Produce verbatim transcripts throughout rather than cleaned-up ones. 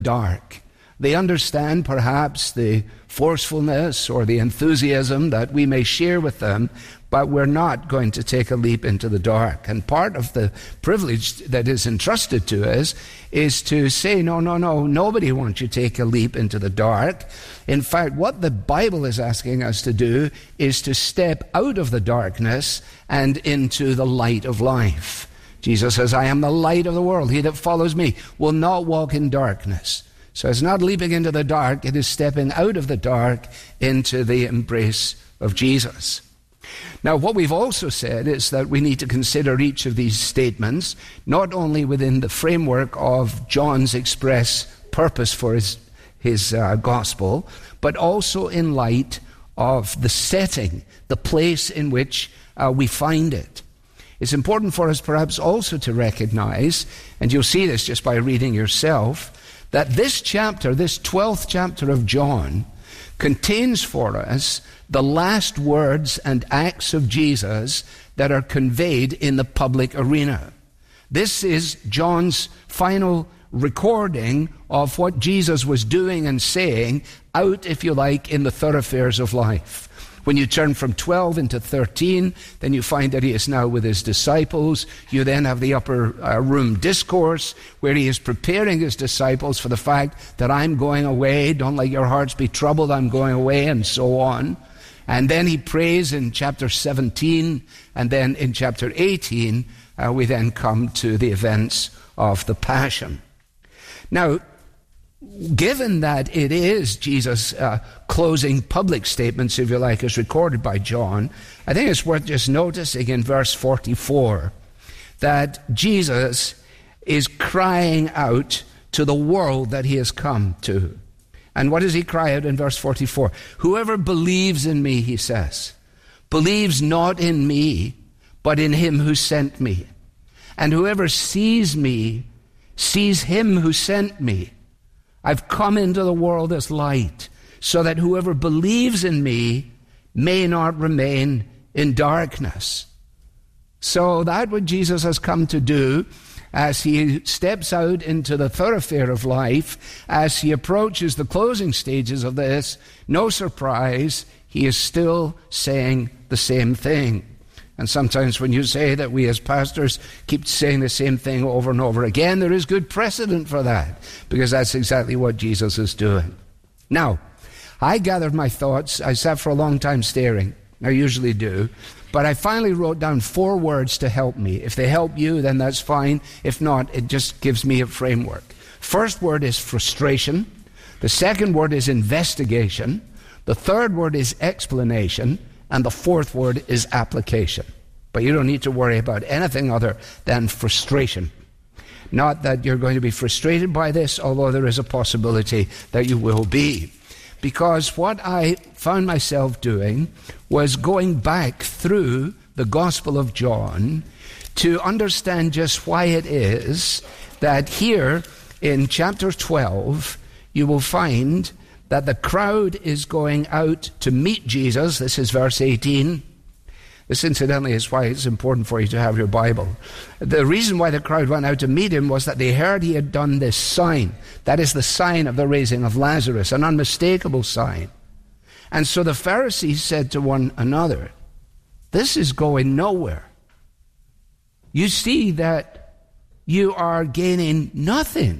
dark. They understand perhaps the forcefulness or the enthusiasm that we may share with them, but we're not going to take a leap into the dark. And part of the privilege that is entrusted to us is to say, no, no, no, nobody wants you to take a leap into the dark. In fact, what the Bible is asking us to do is to step out of the darkness and into the light of life. Jesus says, I am the light of the world. He that follows me will not walk in darkness. So it's not leaping into the dark, it is stepping out of the dark into the embrace of Jesus. Now, what we've also said is that we need to consider each of these statements, not only within the framework of John's express purpose for his, his uh, gospel, but also in light of the setting, the place in which uh, we find it. It's important for us perhaps also to recognize, and you'll see this just by reading yourself, that this chapter, this twelfth chapter of John, contains for us the last words and acts of Jesus that are conveyed in the public arena. This is John's final recording of what Jesus was doing and saying out, if you like, in the thoroughfares of life. When you turn from twelve into thirteen, then you find that he is now with his disciples. You then have the upper uh, room discourse where he is preparing his disciples for the fact that I'm going away. Don't let your hearts be troubled. I'm going away, and so on. And then he prays in chapter seventeen, and then in chapter eighteen, uh, we then come to the events of the Passion. Now, given that it is Jesus' uh, closing public statements, if you like, as recorded by John, I think it's worth just noticing in verse forty-four that Jesus is crying out to the world that he has come to. And what does he cry out in verse forty-four? Whoever believes in me, he says, believes not in me, but in him who sent me. And whoever sees me, sees him who sent me. I've come into the world as light, so that whoever believes in me may not remain in darkness. So that's what Jesus has come to do as he steps out into the thoroughfare of life, as he approaches the closing stages of this. No surprise, he is still saying the same thing. And sometimes when you say that we as pastors keep saying the same thing over and over again, there is good precedent for that, because that's exactly what Jesus is doing. Now, I gathered my thoughts. I sat for a long time staring. I usually do. But I finally wrote down four words to help me. If they help you, then that's fine. If not, it just gives me a framework. First word is frustration. The second word is investigation. The third word is explanation. And the fourth word is application. But you don't need to worry about anything other than frustration. Not that you're going to be frustrated by this, although there is a possibility that you will be. Because what I found myself doing was going back through the Gospel of John to understand just why it is that here in chapter twelve, you will find that the crowd is going out to meet Jesus. This is verse eighteen. This, incidentally, is why it's important for you to have your Bible. The reason why the crowd went out to meet him was that they heard he had done this sign. That is the sign of the raising of Lazarus, an unmistakable sign. And so the Pharisees said to one another, this is going nowhere. You see that you are gaining nothing.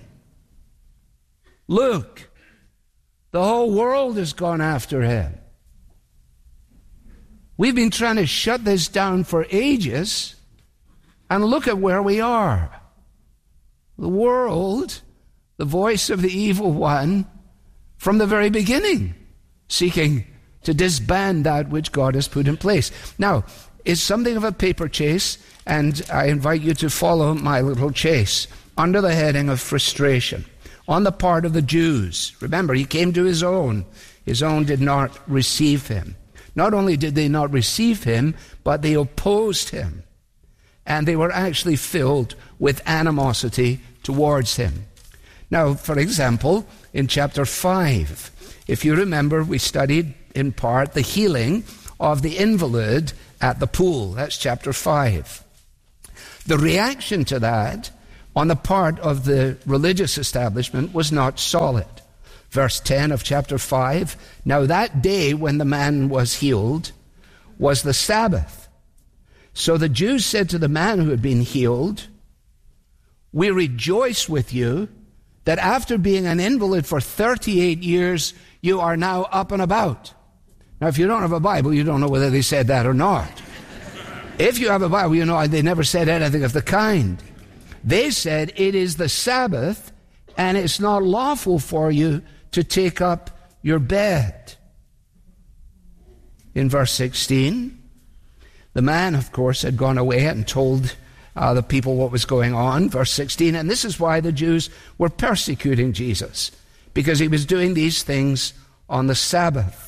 Look, the whole world has gone after him. We've been trying to shut this down for ages, and look at where we are. The world, the voice of the evil one, from the very beginning, seeking to disband that which God has put in place. Now, it's something of a paper chase, and I invite you to follow my little chase under the heading of frustration on the part of the Jews. Remember, he came to his own. His own did not receive him. Not only did they not receive him, but they opposed him. And they were actually filled with animosity towards him. Now, for example, in chapter five, if you remember, we studied in part the healing of the invalid at the pool. That's chapter five. The reaction to that on the part of the religious establishment was not solid. Verse ten of chapter five, now that day when the man was healed was the Sabbath. So the Jews said to the man who had been healed, we rejoice with you that after being an invalid for thirty-eight years, you are now up and about. Now, if you don't have a Bible, you don't know whether they said that or not. If you have a Bible, you know they never said anything of the kind. They said, it is the Sabbath, and it's not lawful for you to take up your bed. In verse sixteen, the man, of course, had gone away and told uh, the people what was going on. Verse sixteen, and this is why the Jews were persecuting Jesus, because he was doing these things on the Sabbath.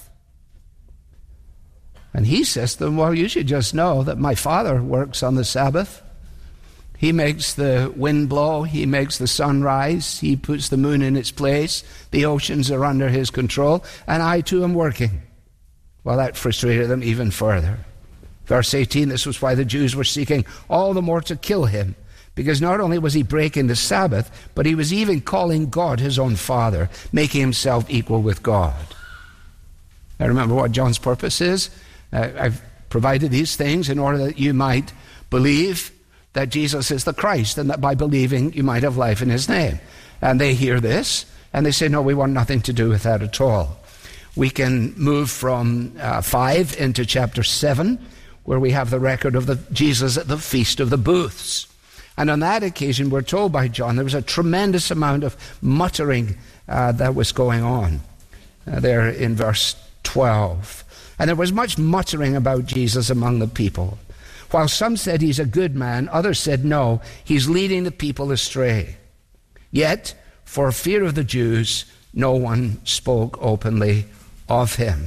And he says to them, well, you should just know that my Father works on the Sabbath. He makes the wind blow. He makes the sun rise. He puts the moon in its place. The oceans are under his control. And I too am working. Well, that frustrated them even further. Verse eighteen, this was why the Jews were seeking all the more to kill him. Because not only was he breaking the Sabbath, but he was even calling God his own Father, making himself equal with God. Now remember what John's purpose is. Uh, I've provided these things in order that you might believe that Jesus is the Christ, and that by believing you might have life in his name. And they hear this, and they say, no, we want nothing to do with that at all. We can move from uh, five into chapter seven, where we have the record of the Jesus at the Feast of the Booths. And on that occasion, we're told by John, there was a tremendous amount of muttering uh, that was going on. Uh, there in verse twelve. And there was much muttering about Jesus among the people. While some said he's a good man, others said no, he's leading the people astray. Yet, for fear of the Jews, no one spoke openly of him.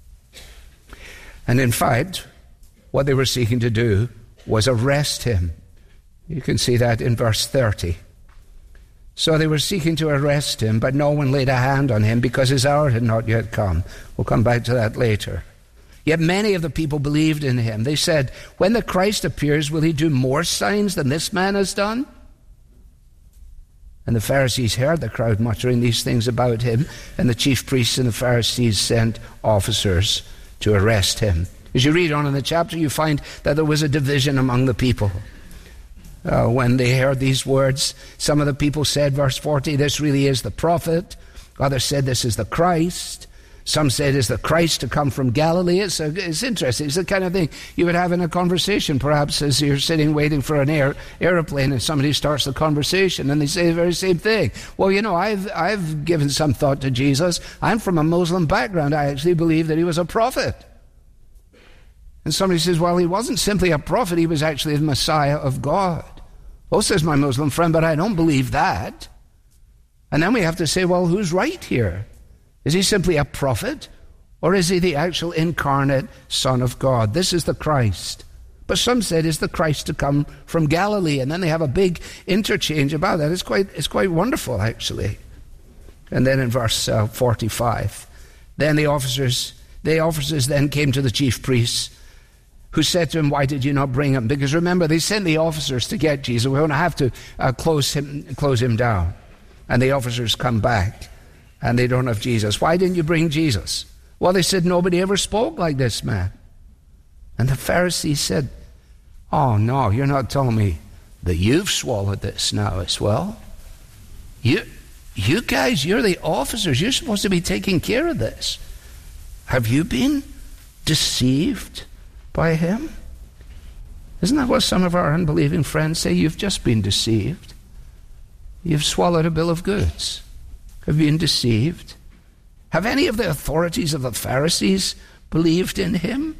And in fact, what they were seeking to do was arrest him. You can see that in verse thirty. So they were seeking to arrest him, but no one laid a hand on him because his hour had not yet come. We'll come back to that later. Yet many of the people believed in him. They said, when the Christ appears, will he do more signs than this man has done? And the Pharisees heard the crowd muttering these things about him, and the chief priests and the Pharisees sent officers to arrest him. As you read on in the chapter, you find that there was a division among the people. Uh, when they heard these words, some of the people said, verse forty, this really is the prophet. Others said, this is the Christ. Some said, is the Christ to come from Galilee? It's, a, it's interesting. It's the kind of thing you would have in a conversation, perhaps as you're sitting waiting for an air, airplane and somebody starts the conversation and they say the very same thing. Well, you know, I've, I've given some thought to Jesus. I'm from a Muslim background. I actually believe that he was a prophet. And somebody says, well, he wasn't simply a prophet. He was actually the Messiah of God. Oh, says my Muslim friend, but I don't believe that. And then we have to say, well, who's right here? Is he simply a prophet, or is he the actual incarnate Son of God? This is the Christ. But some said, is the Christ to come from Galilee? And then they have a big interchange about that. It's quite, it's quite wonderful, actually. And then in verse uh, forty-five, then the officers, the officers then came to the chief priests, who said to him, why did you not bring him? Because remember, they sent the officers to get Jesus. We're going to have to uh, close him, close him down. And the officers come back. And they don't have Jesus. Why didn't you bring Jesus? Well, they said, nobody ever spoke like this man. And the Pharisees said, oh, no, you're not telling me that you've swallowed this now as well. You, you guys, you're the officers. You're supposed to be taking care of this. Have you been deceived by him? Isn't that what some of our unbelieving friends say? You've just been deceived. You've swallowed a bill of goods. Have been deceived? Have any of the authorities of the Pharisees believed in him?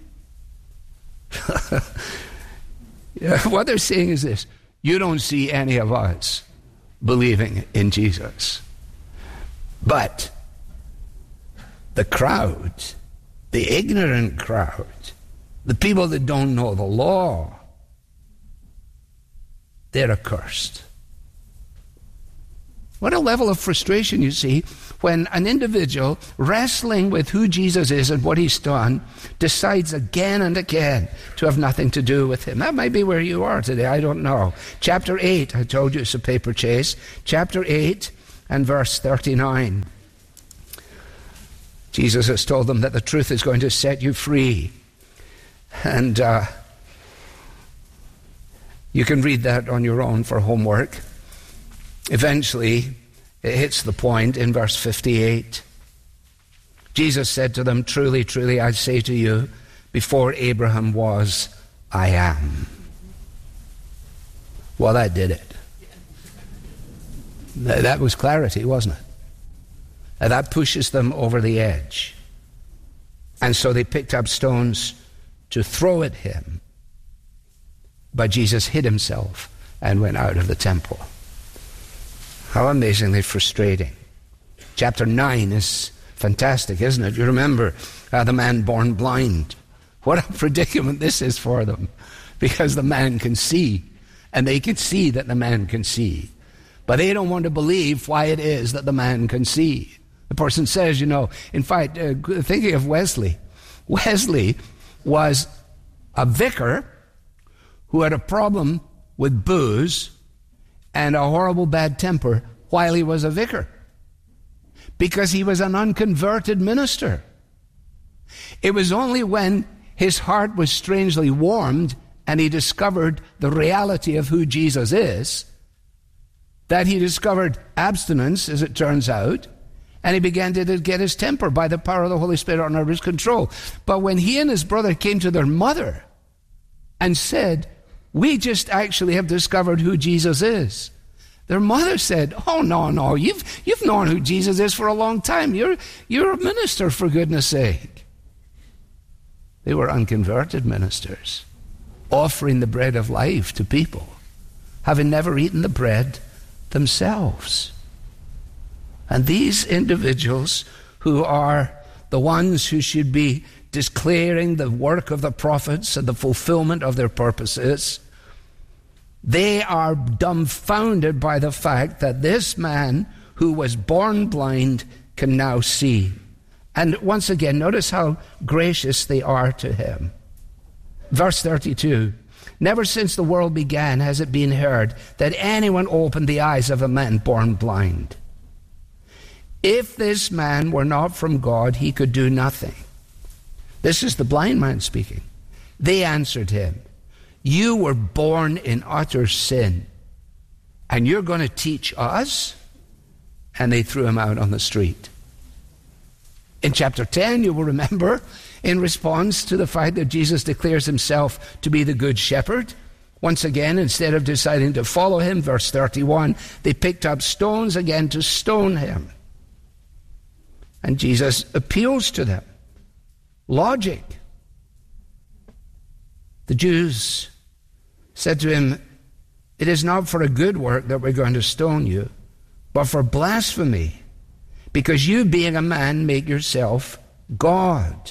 Yeah, what they're saying is this: you don't see any of us believing in Jesus. But the crowd, the ignorant crowd, the people that don't know the law, they're accursed. What a level of frustration, you see, when an individual wrestling with who Jesus is and what he's done decides again and again to have nothing to do with him. That might be where you are today, I don't know. Chapter eight, I told you it's a paper chase. Chapter eight and verse thirty-nine. Jesus has told them that the truth is going to set you free. And uh, you can read that on your own for homework. Eventually, it hits the point in verse fifty-eight. Jesus said to them, "Truly, truly, I say to you, before Abraham was, I am." Well, that did it. That was clarity, wasn't it? And that pushes them over the edge. And so they picked up stones to throw at him. But Jesus hid himself and went out of the temple. How amazingly frustrating. Chapter nine is fantastic, isn't it? You remember uh, the man born blind. What a predicament this is for them. Because the man can see, and they can see that the man can see. But they don't want to believe why it is that the man can see. The person says, you know, in fact, uh, thinking of Wesley. Wesley was a vicar who had a problem with booze and a horrible bad temper while he was a vicar, because he was an unconverted minister. It was only when his heart was strangely warmed and he discovered the reality of who Jesus is that he discovered abstinence, as it turns out, and he began to get his temper by the power of the Holy Spirit under his control. But when he and his brother came to their mother and said, "We just actually have discovered who Jesus is," their mother said, "Oh, no, no, you've you've known who Jesus is for a long time. You're, you're a minister, for goodness sake." They were unconverted ministers, offering the bread of life to people, having never eaten the bread themselves. And these individuals, who are the ones who should be declaring the work of the prophets and the fulfillment of their purposes, they are dumbfounded by the fact that this man who was born blind can now see. And once again, notice how gracious they are to him. Verse thirty-two, "Never since the world began has it been heard that anyone opened the eyes of a man born blind. If this man were not from God, he could do nothing." This is the blind man speaking. They answered him, "You were born in utter sin, and you're going to teach us?" And they threw him out on the street. In chapter ten, you will remember, in response to the fact that Jesus declares himself to be the good shepherd, once again, instead of deciding to follow him, verse thirty-one, they picked up stones again to stone him. And Jesus appeals to them. Logic. The Jews said to him, "It is not for a good work that we're going to stone you, but for blasphemy, because you, being a man, make yourself God."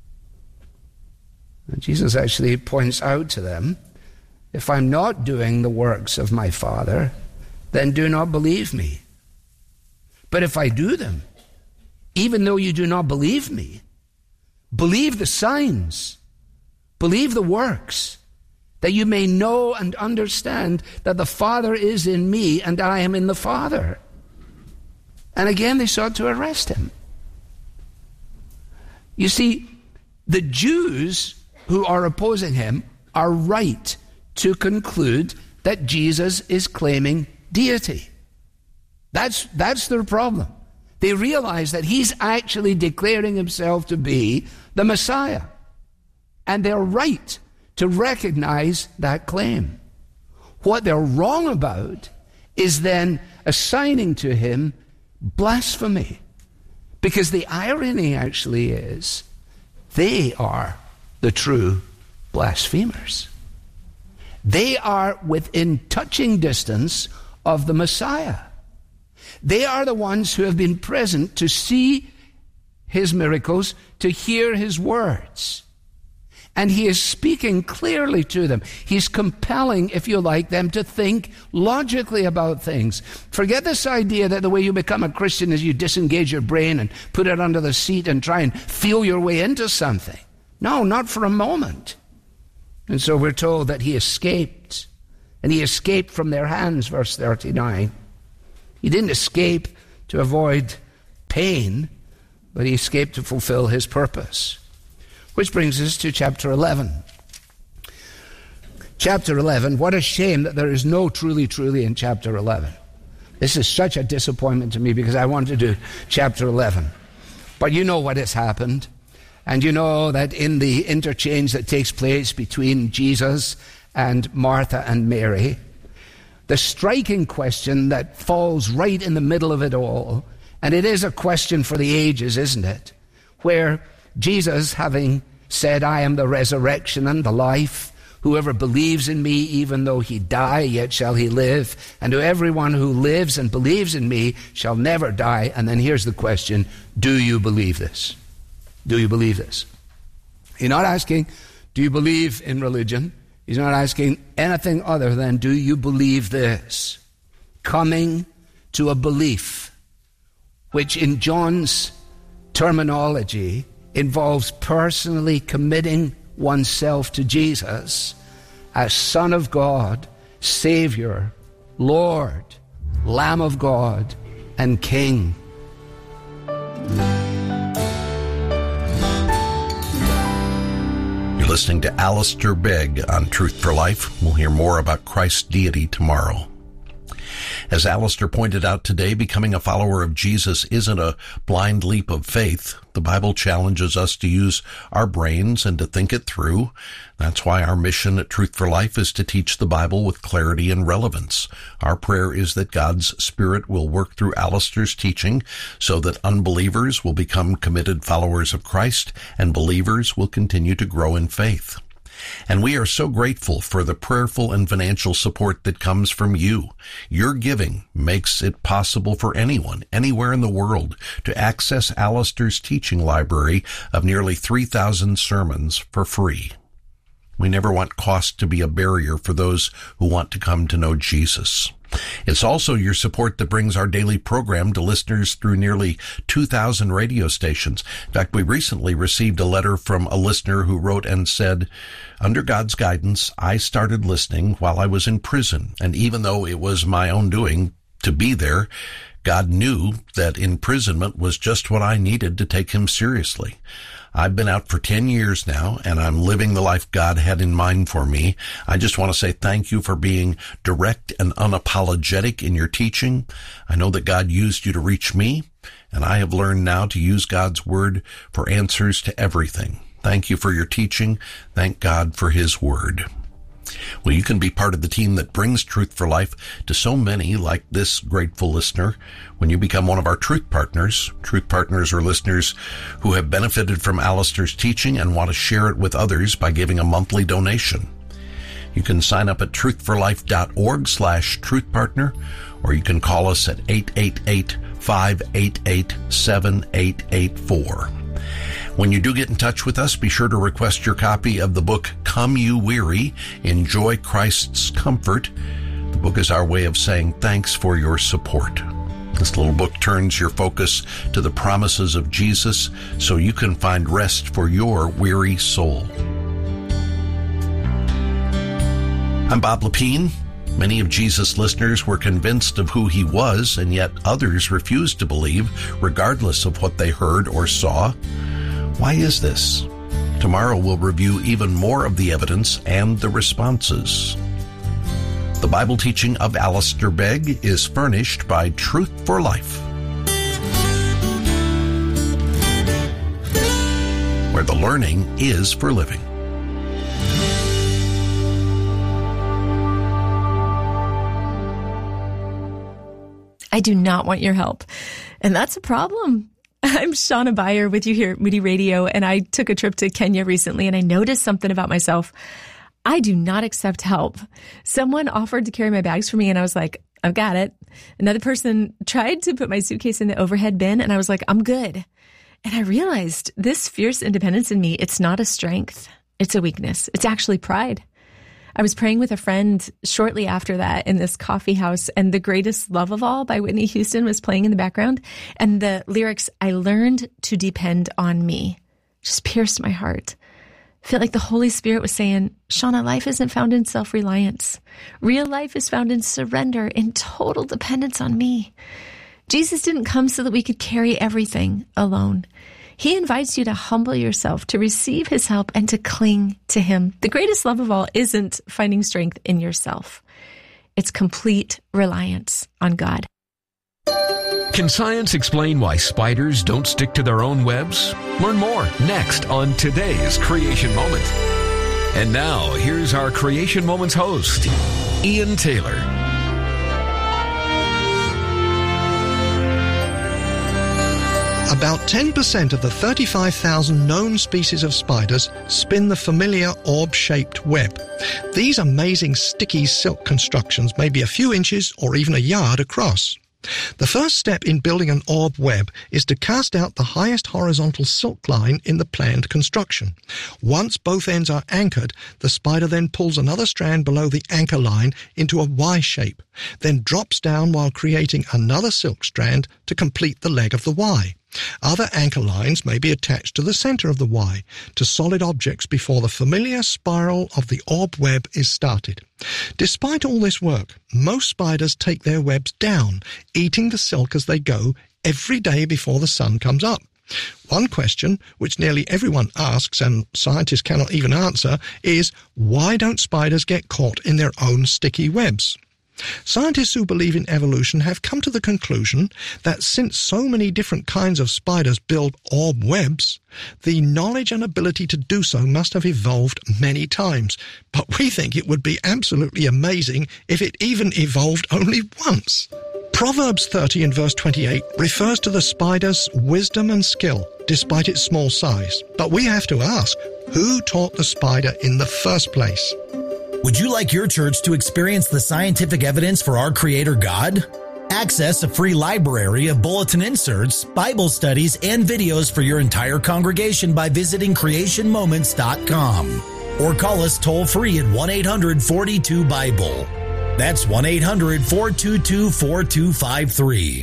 And Jesus actually points out to them, if I'm not doing the works of my Father, then do not believe me. But if I do them, even though you do not believe me, believe the signs, believe the works, that you may know and understand that the Father is in me and I am in the Father. And again they sought to arrest him. You see, the Jews who are opposing him are right to conclude that Jesus is claiming deity. That's, that's their problem. They realize that he's actually declaring himself to be the Messiah. And they're right to recognize that claim. What they're wrong about is then assigning to him blasphemy. Because the irony actually is, they are the true blasphemers. They are within touching distance of the Messiah. They are the ones who have been present to see his miracles, to hear his words. And he is speaking clearly to them. He's compelling, if you like, them to think logically about things. Forget this idea that the way you become a Christian is you disengage your brain and put it under the seat and try and feel your way into something. No, not for a moment. And so we're told that he escaped. And he escaped from their hands, verse thirty-nine. He didn't escape to avoid pain, but he escaped to fulfill his purpose. Which brings us to chapter eleven. Chapter eleven, what a shame that there is no truly, truly in chapter eleven. This is such a disappointment to me because I want to do chapter eleven. But you know what has happened. And you know that in the interchange that takes place between Jesus and Martha and Mary, the striking question that falls right in the middle of it all, and it is a question for the ages, isn't it? Where Jesus, having said, I am the resurrection and the life, whoever believes in me, even though he die, yet shall he live. And to everyone who lives and believes in me shall never die. And then here's the question, do you believe this? Do you believe this? He's not asking, do you believe in religion? He's not asking anything other than, do you believe this? Coming to a belief, which in John's terminology involves personally committing oneself to Jesus as Son of God, Savior, Lord, Lamb of God, and King. You're listening to Alistair Begg on Truth for Life. We'll hear more about Christ's deity tomorrow. As Alistair pointed out today, becoming a follower of Jesus isn't a blind leap of faith. The Bible challenges us to use our brains and to think it through. That's why our mission at Truth for Life is to teach the Bible with clarity and relevance. Our prayer is that God's Spirit will work through Alistair's teaching so that unbelievers will become committed followers of Christ and believers will continue to grow in faith. And we are so grateful for the prayerful and financial support that comes from you. Your giving makes it possible for anyone, anywhere in the world, to access Alistair's teaching library of nearly three thousand sermons for free. We never want cost to be a barrier for those who want to come to know Jesus. It's also your support that brings our daily program to listeners through nearly two thousand radio stations. In fact, we recently received a letter from a listener who wrote and said, under God's guidance, I started listening while I was in prison. And even though it was my own doing to be there, God knew that imprisonment was just what I needed to take him seriously. I've been out for ten years now, and I'm living the life God had in mind for me. I just want to say thank you for being direct and unapologetic in your teaching. I know that God used you to reach me, and I have learned now to use God's word for answers to everything. Thank you for your teaching. Thank God for his word. Well, you can be part of the team that brings Truth for Life to so many like this grateful listener when you become one of our Truth Partners. Truth Partners are listeners who have benefited from Alistair's teaching and want to share it with others by giving a monthly donation. You can sign up at truthforlife.org slash truthpartner, or you can call us at eight eight eight, five eight eight, seven eight eight four. When you do get in touch with us, be sure to request your copy of the book, Come You Weary, Enjoy Christ's Comfort. The book is our way of saying thanks for your support. This little book turns your focus to the promises of Jesus so you can find rest for your weary soul. I'm Bob Lepine. Many of Jesus' listeners were convinced of who he was, and yet others refused to believe, regardless of what they heard or saw. Why is this? Tomorrow we'll review even more of the evidence and the responses. The Bible teaching of Alistair Begg is furnished by Truth for Life, where the learning is for living. I do not want your help, and that's a problem. I'm Shauna Beyer with you here at Moody Radio, and I took a trip to Kenya recently, and I noticed something about myself. I do not accept help. Someone offered to carry my bags for me, and I was like, I've got it. Another person tried to put my suitcase in the overhead bin, and I was like, I'm good. And I realized this fierce independence in me, it's not a strength. It's a weakness. It's actually pride. I was praying with a friend shortly after that in this coffee house, and The Greatest Love of All by Whitney Houston was playing in the background. And the lyrics, "I learned to depend on me," just pierced my heart. I feel like the Holy Spirit was saying, Shauna, life isn't found in self-reliance. Real life is found in surrender, in total dependence on me. Jesus didn't come so that we could carry everything alone. He invites you to humble yourself, to receive his help, and to cling to him. The greatest love of all isn't finding strength in yourself. It's complete reliance on God. Can science explain why spiders don't stick to their own webs? Learn more next on today's Creation Moment. And now, here's our Creation Moments host, Ian Taylor. About ten percent of the thirty-five thousand known species of spiders spin the familiar orb-shaped web. These amazing sticky silk constructions may be a few inches or even a yard across. The first step in building an orb web is to cast out the highest horizontal silk line in the planned construction. Once both ends are anchored, the spider then pulls another strand below the anchor line into a Y shape, then drops down while creating another silk strand to complete the leg of the Y. Other anchor lines may be attached to the center of the Y, to solid objects before the familiar spiral of the orb web is started. Despite all this work, most spiders take their webs down, eating the silk as they go every day before the sun comes up. One question, which nearly everyone asks and scientists cannot even answer, is why don't spiders get caught in their own sticky webs? Scientists who believe in evolution have come to the conclusion that since so many different kinds of spiders build orb webs, the knowledge and ability to do so must have evolved many times. But we think it would be absolutely amazing if it even evolved only once. Proverbs thirty and verse twenty-eight refers to the spider's wisdom and skill, despite its small size. But we have to ask, who taught the spider in the first place? Would you like your church to experience the scientific evidence for our Creator God? Access a free library of bulletin inserts, Bible studies, and videos for your entire congregation by visiting creation moments dot com. Or call us toll-free at one eight hundred forty-two Bible. That's one eight hundred four two two four two five three.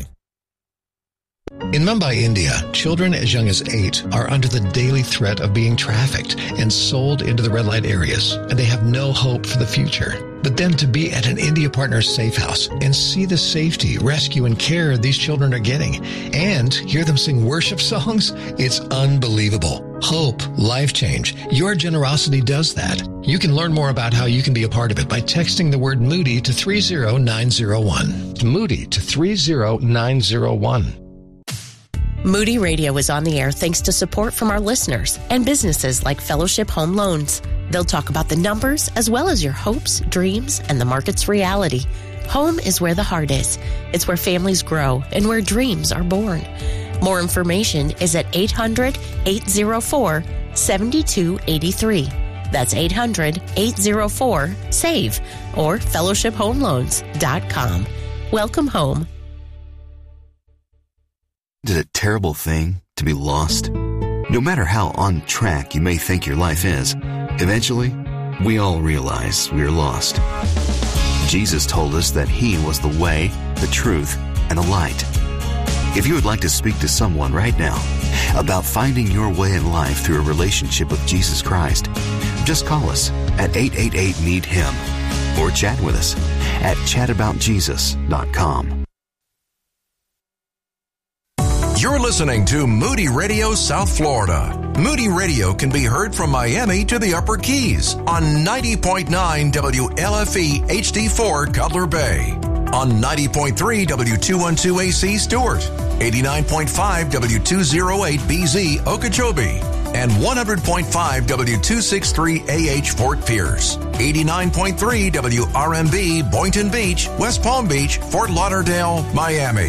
In Mumbai, India, children as young as eight are under the daily threat of being trafficked and sold into the red light areas, and they have no hope for the future. But then to be at an India Partner safe house and see the safety, rescue, and care these children are getting, and hear them sing worship songs, it's unbelievable. Hope, life change. Your generosity does that. You can learn more about how you can be a part of it by texting the word Moody to three zero nine zero one. Moody to three zero nine zero one. Moody Radio is on the air thanks to support from our listeners and businesses like Fellowship Home Loans. They'll talk about the numbers as well as your hopes, dreams, and the market's reality. Home is where the heart is. It's where families grow and where dreams are born. More information is at eight hundred, eight oh four, seven two eight three. That's eight hundred, eight oh four, S A V E or fellowship home loans dot com. Welcome home. Is it a terrible thing to be lost? No matter how on track you may think your life is, eventually, we all realize we're lost. Jesus told us that He was the way, the truth, and the light. If you would like to speak to someone right now about finding your way in life through a relationship with Jesus Christ, just call us at eight eight eight, need him or chat with us at chat about jesus dot com. You're listening to Moody Radio South Florida. Moody Radio can be heard from Miami to the Upper Keys on ninety point nine W L F E H D four Cutler Bay, on ninety point three W two twelve A C Stewart, eighty-nine point five W two oh eight B Z Okeechobee, and one hundred point five W two sixty-three A H Fort Pierce, eighty-nine point three W R M B Boynton Beach, West Palm Beach, Fort Lauderdale, Miami.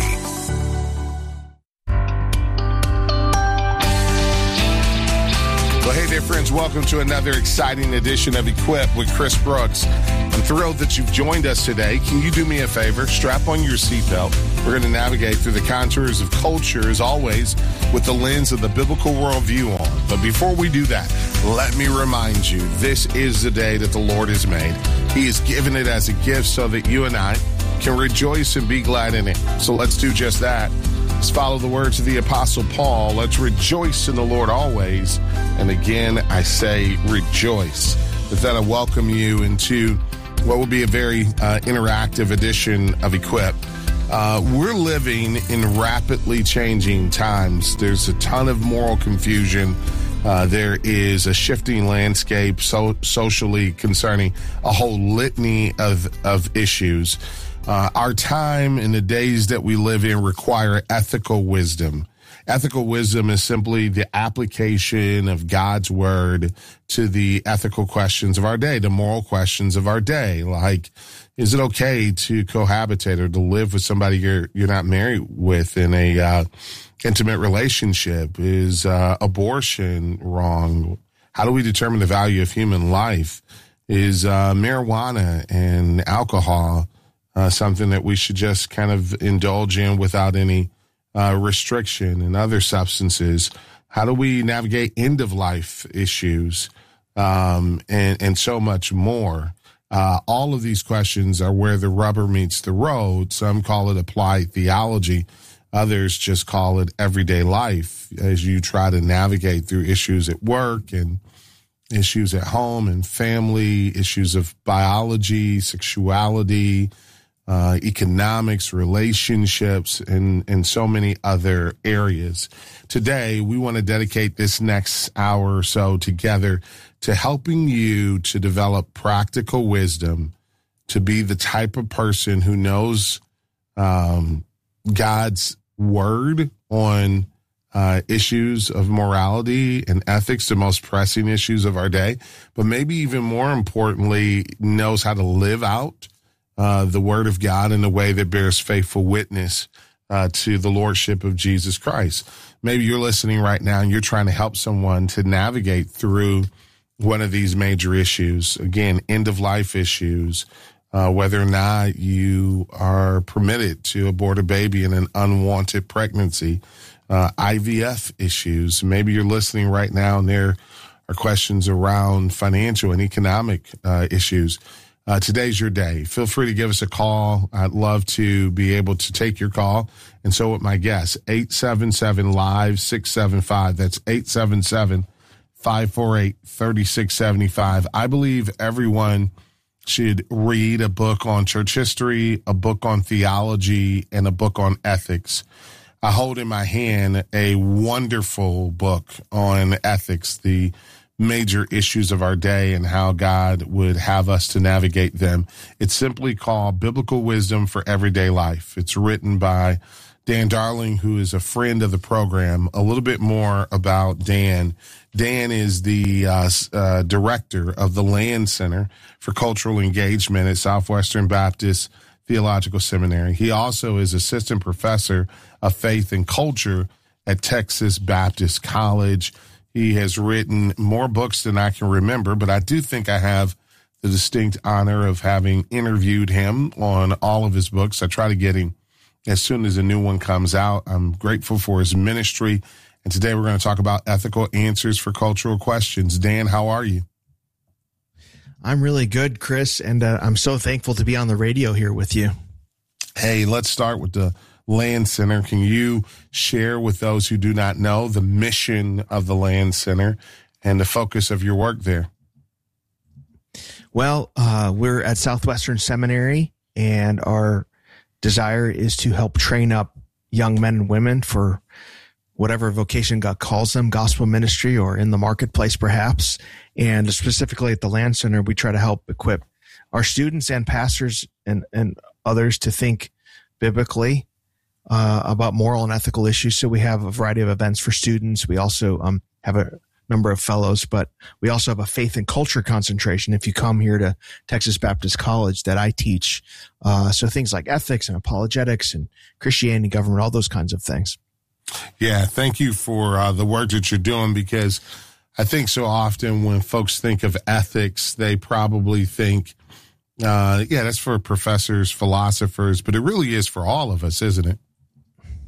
Well, hey there, friends. Welcome to another exciting edition of Equip with Chris Brooks. I'm thrilled that you've joined us today. Can you do me a favor? Strap on your seatbelt. We're going to navigate through the contours of culture, as always, with the lens of the biblical worldview on. But before we do that, let me remind you, this is the day that the Lord has made. He has given it as a gift so that you and I can rejoice and be glad in it. So let's do just that. Let's follow the words of the Apostle Paul. Let's rejoice in the Lord always. And again, I say rejoice. With that, I welcome you into what will be a very uh, interactive edition of Equip. Uh, we're living in rapidly changing times. There's a ton of moral confusion. Uh, there is a shifting landscape so socially concerning a whole litany of, of issues. Uh, our time and the days that we live in require ethical wisdom. Ethical wisdom is simply the application of God's word to the ethical questions of our day, the moral questions of our day. Like, is it okay to cohabitate or to live with somebody you're you're not married with in a uh, intimate relationship? Is uh, abortion wrong? How do we determine the value of human life? Is uh, marijuana and alcohol uh, something that we should just kind of indulge in without any uh, restriction, and other substances? How do we navigate end-of-life issues um, and, and so much more? Uh, all of these questions are where the rubber meets the road. Some call it applied theology. Others just call it everyday life as you try to navigate through issues at work and issues at home and family, issues of biology, sexuality, uh, economics, relationships, and, and so many other areas. Today, we want to dedicate this next hour or so together to helping you to develop practical wisdom, to be the type of person who knows um, God's word on uh, issues of morality and ethics, the most pressing issues of our day, but maybe even more importantly, knows how to live out uh, the word of God in a way that bears faithful witness uh, to the lordship of Jesus Christ. Maybe you're listening right now and you're trying to help someone to navigate through one of these major issues. Again, end-of-life issues, uh, whether or not you are permitted to abort a baby in an unwanted pregnancy, uh, I V F issues. Maybe you're listening right now and there are questions around financial and economic uh, issues. Uh, today's your day. Feel free to give us a call. I'd love to be able to take your call. And so with my guests, eight seven seven, live, six seven five. That's eight seven seven, five four eight, three six seven five. I believe everyone should read a book on church history, a book on theology, and a book on ethics. I hold in my hand a wonderful book on ethics, the major issues of our day and how God would have us to navigate them. It's simply called Biblical Wisdom for Everyday Life. It's written by Dan Darling, who is a friend of the program. A little bit more about Dan. Dan is the uh, uh, director of the Land Center for Cultural Engagement at Southwestern Baptist Theological Seminary. He also is assistant professor of faith and culture at Texas Baptist College. He has written more books than I can remember, but I do think I have the distinct honor of having interviewed him on all of his books. I try to get him as soon as a new one comes out. I'm grateful for his ministry. And today we're going to talk about ethical answers for cultural questions. Dan, how are you? I'm really good, Chris, and uh, I'm so thankful to be on the radio here with you. Hey, let's start with the Land Center. Can you share with those who do not know the mission of the Land Center and the focus of your work there? Well, uh, we're at Southwestern Seminary, and our desire is to help train up young men and women for whatever vocation God calls them, gospel ministry or in the marketplace perhaps. And specifically at the Land Center, we try to help equip our students and pastors and, and others to think biblically uh, about moral and ethical issues. So we have a variety of events for students. We also um, have a number of fellows, but we also have a faith and culture concentration if you come here to Texas Baptist College that I teach. Uh, so things like ethics and apologetics and Christianity, government, all those kinds of things. Yeah, thank you for uh, the work that you're doing, because I think so often when folks think of ethics, they probably think, uh, yeah, that's for professors, philosophers, but it really is for all of us, isn't it?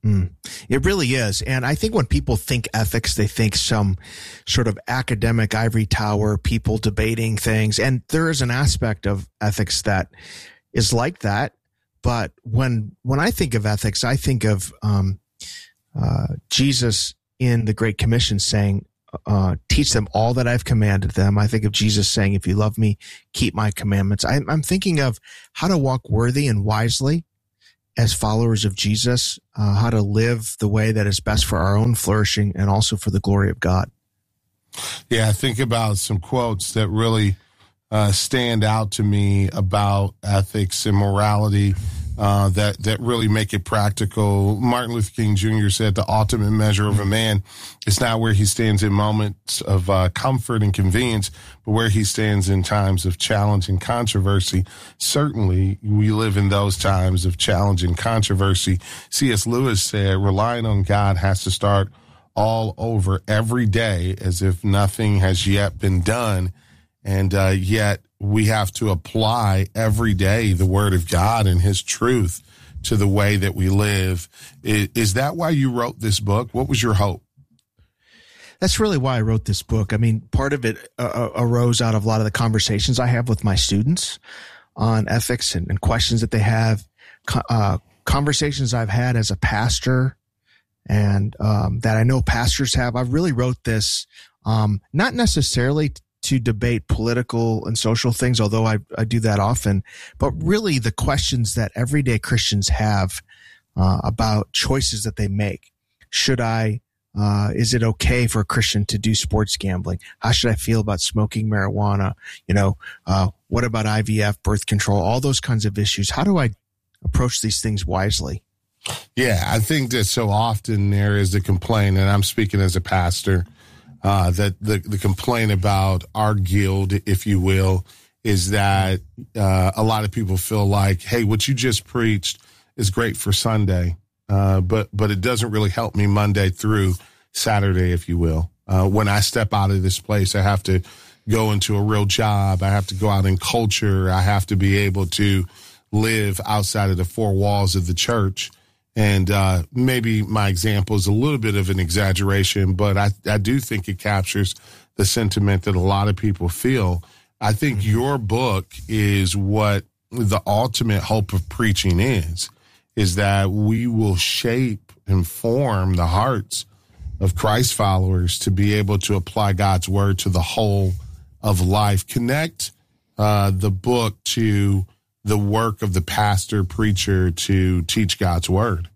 Mm, it really is. And I think when people think ethics, they think some sort of academic ivory tower, people debating things. And there is an aspect of ethics that is like that. But when when I think of ethics, I think of um, uh, Jesus in the Great Commission saying, uh, teach them all that I've commanded them. I think of Jesus saying, if you love me, keep my commandments. I, I'm thinking of how to walk worthy and wisely as followers of Jesus, uh, how to live the way that is best for our own flourishing and also for the glory of God. Yeah, I think about some quotes that really uh, stand out to me about ethics and morality uh, that, that really make it practical. Martin Luther King Junior said the ultimate measure of a man is not where he stands in moments of uh, comfort and convenience, but where he stands in times of challenge and controversy. Certainly, we live in those times of challenge and controversy. C S Lewis said, relying on God has to start all over every day as if nothing has yet been done. And uh, yet we have to apply every day the word of God and his truth to the way that we live. Is, is that why you wrote this book? What was your hope? That's really why I wrote this book. I mean, part of it uh, arose out of a lot of the conversations I have with my students on ethics and, and questions that they have, uh, conversations I've had as a pastor and um, that I know pastors have. I really wrote this um, not necessarily t- to debate political and social things, although I, I do that often, but really the questions that everyday Christians have uh, about choices that they make. Should I, uh, is it okay for a Christian to do sports gambling? How should I feel about smoking marijuana? You know, uh, what about I V F, birth control, all those kinds of issues? How do I approach these things wisely? Yeah, I think that so often there is the complaint, and I'm speaking as a pastor, Uh, that the, the complaint about our guild, if you will, is that uh, a lot of people feel like, hey, what you just preached is great for Sunday, uh, but but it doesn't really help me Monday through Saturday, if you will. Uh, when I step out of this place, I have to go into a real job. I have to go out in culture. I have to be able to live outside of the four walls of the church. And uh, maybe my example is a little bit of an exaggeration, but I, I do think it captures the sentiment that a lot of people feel. I think mm-hmm. your book is what the ultimate hope of preaching is, is that we will shape and form the hearts of Christ followers to be able to apply God's word to the whole of life. Connect uh, the book to the work of the pastor, preacher to teach God's word.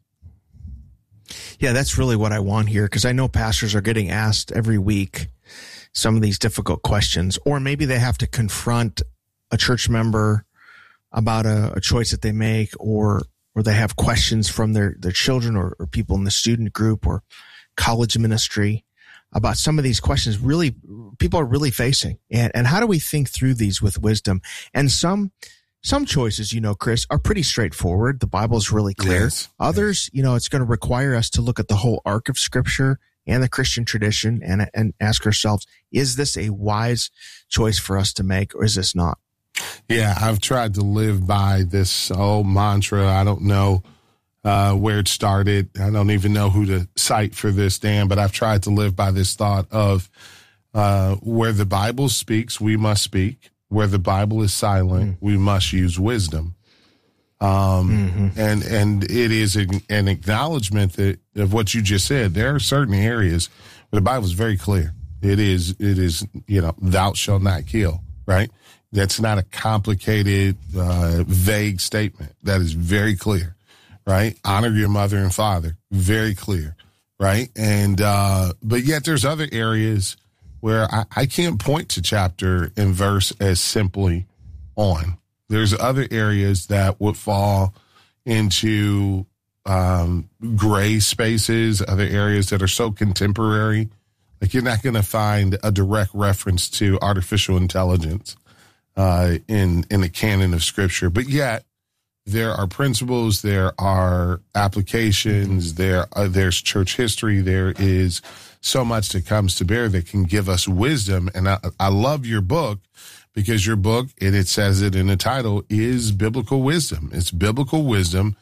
Yeah, that's really what I want here, because I know pastors are getting asked every week some of these difficult questions, or maybe they have to confront a church member about a, a choice that they make, or or they have questions from their, their children or, or people in the student group or college ministry about some of these questions really people are really facing. And, and how do we think through these with wisdom? And some Some choices, you know, Chris, are pretty straightforward. The Bible is really clear. Yes. Others, you know, it's going to require us to look at the whole arc of Scripture and the Christian tradition and and ask ourselves, is this a wise choice for us to make, or is this not? Yeah, I've tried to live by this old mantra. I don't know uh, where it started. I don't even know who to cite for this, Dan, but I've tried to live by this thought of uh, where the Bible speaks, we must speak. Where the Bible is silent, mm-hmm. we must use wisdom. Um, mm-hmm. and, and it is an, an acknowledgement that of what you just said. There are certain areas where the Bible is very clear. It is, it is, you know, thou shalt not kill, right? That's not a complicated, uh, vague statement. That is very clear, right? Honor your mother and father. Very clear, right? And, uh, but yet there's other areas where I, I can't point to chapter and verse as simply on. There's other areas that would fall into um, gray spaces, other areas that are so contemporary. Like you're not going to find a direct reference to artificial intelligence uh, in, in the canon of Scripture. But yet there are principles, there are applications, there are, there's church history, there is so much that comes to bear that can give us wisdom. And I, I love your book because your book, and it says it in the title, is biblical wisdom. It's biblical wisdom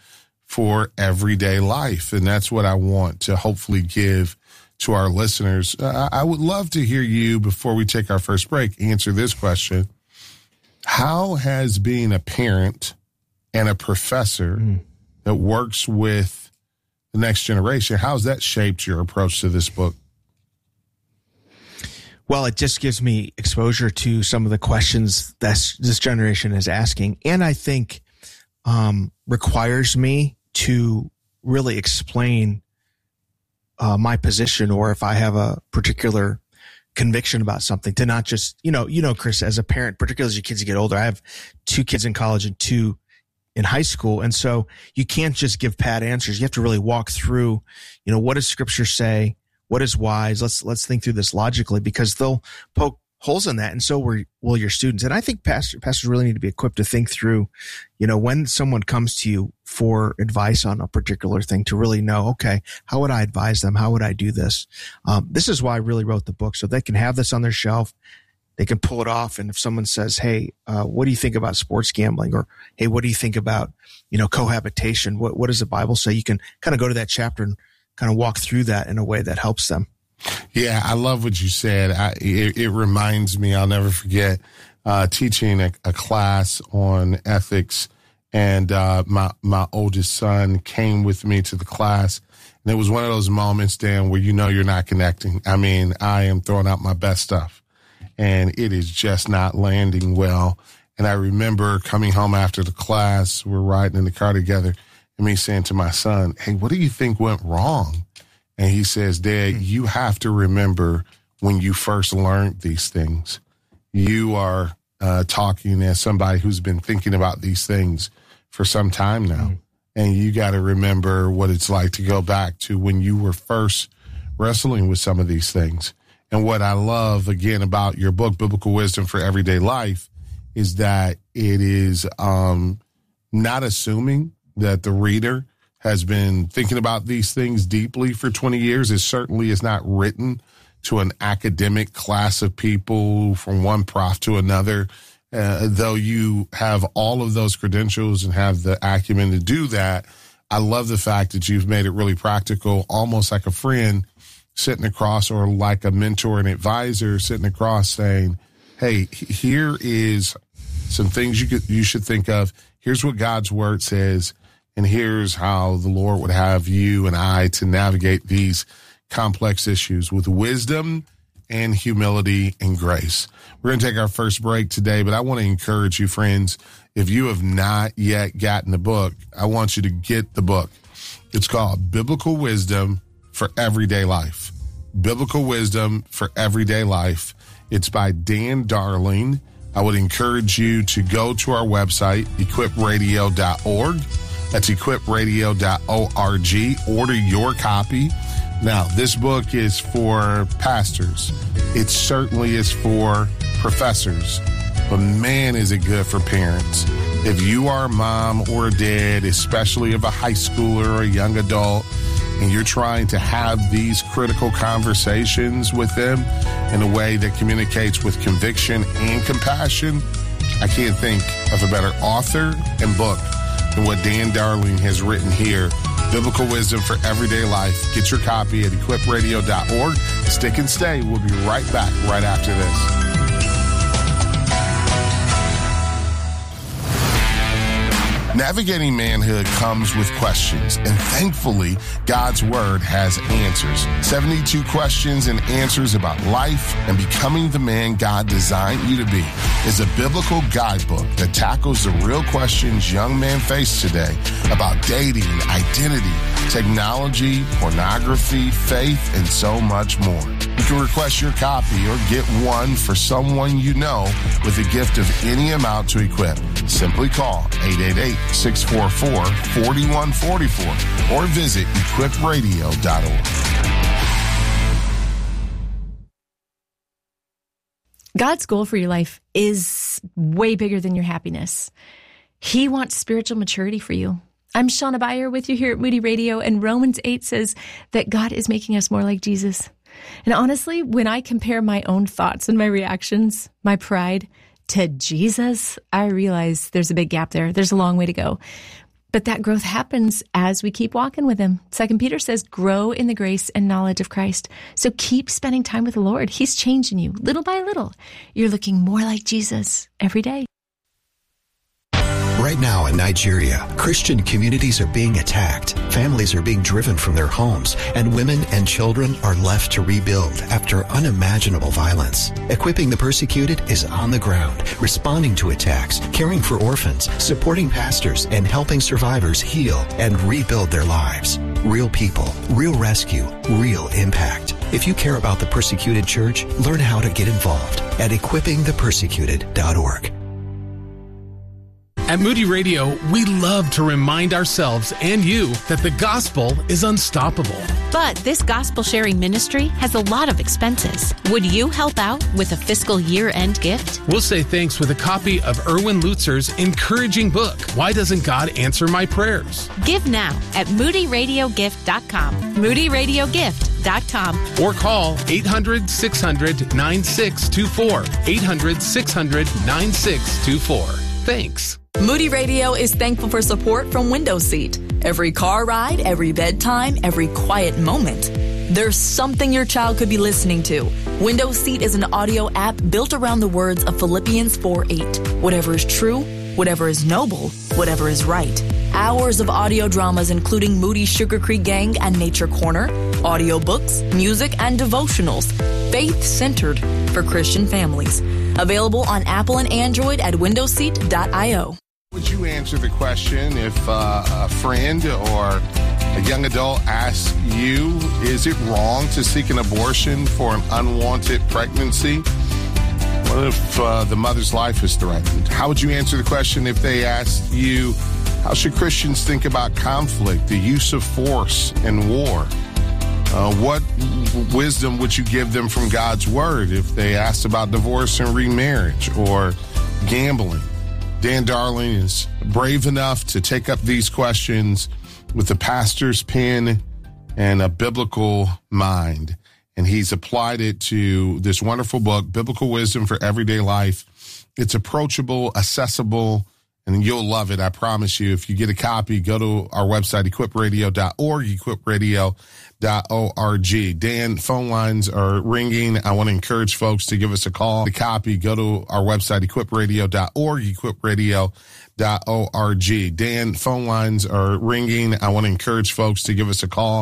for everyday life. And that's what I want to hopefully give to our listeners. Uh, I would love to hear you, before we take our first break, answer this question. How has being a parent and a professor mm. that works with the next generation, how's that shaped your approach to this book? Well, it just gives me exposure to some of the questions that this generation is asking. And I think um, requires me to really explain uh, my position, or if I have a particular conviction about something, to not just, you know, you know, Chris, as a parent, particularly as your kids get older, I have two kids in college and two in high school. And so you can't just give pat answers. You have to really walk through, you know, what does scripture say? What is wise? Let's, let's think through this logically, because they'll poke holes in that. And so will, will your students. And I think pastor, pastors really need to be equipped to think through, you know, when someone comes to you for advice on a particular thing, to really know, okay, how would I advise them? How would I do this? Um, this is why I really wrote the book, so they can have this on their shelf. They can pull it off. And if someone says, hey, uh, what do you think about sports gambling? Or, hey, what do you think about, you know, cohabitation? What, what does the Bible say? You can kind of go to that chapter and kind of walk through that in a way that helps them. Yeah, I love what you said. I, it, it reminds me, I'll never forget, uh, teaching a, a class on ethics, and uh, my, my oldest son came with me to the class. And it was one of those moments, Dan, where you know you're not connecting. I mean, I am throwing out my best stuff, and it is just not landing well. And I remember coming home after the class, we're riding in the car together, and me saying to my son, hey, what do you think went wrong? And he says, Dad, you have to remember when you first learned these things. You are uh, talking as somebody who's been thinking about these things for some time now. Mm-hmm. And you got to remember what it's like to go back to when you were first wrestling with some of these things. And what I love, again, about your book, Biblical Wisdom for Everyday Life, is that it is um, not assuming that the reader has been thinking about these things deeply for twenty years. It certainly is not written to an academic class of people, from one prof to another. Uh, though you have all of those credentials and have the acumen to do that, I love the fact that you've made it really practical, almost like a friend sitting across, or like a mentor and advisor sitting across, saying, hey, here is some things you could, you should think of. Here's what God's word says. And here's how the Lord would have you and I to navigate these complex issues with wisdom and humility and grace. We're going to take our first break today, but I want to encourage you, friends, if you have not yet gotten the book, I want you to get the book. It's called Biblical Wisdom for Everyday Life. Biblical Wisdom for Everyday Life. It's by Dan Darling. I would encourage you to go to our website, equip radio dot org. That's equip radio dot org. Order your copy. Now, this book is for pastors. It certainly is for professors. But man, is it good for parents. If you are a mom or a dad, especially of a high schooler or a young adult, and you're trying to have these critical conversations with them in a way that communicates with conviction and compassion, I can't think of a better author and book than what Dan Darling has written here, Biblical Wisdom for Everyday Life. Get your copy at equip radio dot org. Stick and stay. We'll be right back right after this. Navigating manhood comes with questions, and thankfully, God's Word has answers. seventy-two questions and answers about life and becoming the man God designed you to be is a biblical guidebook that tackles the real questions young men face today about dating, identity, technology, pornography, faith, and so much more. You can request your copy or get one for someone you know with a gift of any amount to equip. Simply call eight eight eight, six four four, four one four four or visit equip radio dot org. God's goal for your life is way bigger than your happiness. He wants spiritual maturity for you. I'm Shauna Beyer with you here at Moody Radio, and Romans eight says that God is making us more like Jesus. And honestly, when I compare my own thoughts and my reactions, my pride to Jesus, I realize there's a big gap there. There's a long way to go. But that growth happens as we keep walking with him. Second Peter says, grow in the grace and knowledge of Christ. So keep spending time with the Lord. He's changing you little by little. You're looking more like Jesus every day. Right now in Nigeria, Christian communities are being attacked, families are being driven from their homes, and women and children are left to rebuild after unimaginable violence. Equipping the Persecuted is on the ground, responding to attacks, caring for orphans, supporting pastors, and helping survivors heal and rebuild their lives. Real people, real rescue, real impact. If you care about the Persecuted Church, learn how to get involved at equipping the persecuted dot org. At Moody Radio, we love to remind ourselves and you that the gospel is unstoppable. But this gospel sharing ministry has a lot of expenses. Would you help out with a fiscal year-end gift? We'll say thanks with a copy of Erwin Lutzer's encouraging book, Why Doesn't God Answer My Prayers? Give now at moody radio gift dot com. moody radio gift dot com. Or call eight hundred, six hundred, nine six two four. eight hundred, six hundred, nine six two four. Thanks. Moody Radio is thankful for support from Window Seat. Every car ride, every bedtime, every quiet moment. There's something your child could be listening to. Window Seat is an audio app built around the words of Philippians four eight. Whatever is true, whatever is noble, whatever is right. Hours of audio dramas including Moody Sugar Creek Gang and Nature Corner, audiobooks, music, and devotionals. Faith-centered for Christian families. Available on Apple and Android at window seat dot io. Would you answer the question if uh, a friend or a young adult asks you, is it wrong to seek an abortion for an unwanted pregnancy? What if uh, the mother's life is threatened? How would you answer the question if they asked you, how should Christians think about conflict, the use of force, and war? Uh, what w- wisdom would you give them from God's word if they asked about divorce and remarriage or gambling? Dan Darling is brave enough to take up these questions with a pastor's pen and a biblical mind. And he's applied it to this wonderful book, Biblical Wisdom for Everyday Life. It's approachable, accessible, and you'll love it. I promise you. If you get a copy, go to our website, equip radio dot org, equip radio dot org. Dan, phone lines are ringing. I want to encourage folks to give us a call. The copy, go to our website, equip radio dot org, equip radio dot org. Dan, phone lines are ringing. I want to encourage folks to give us a call.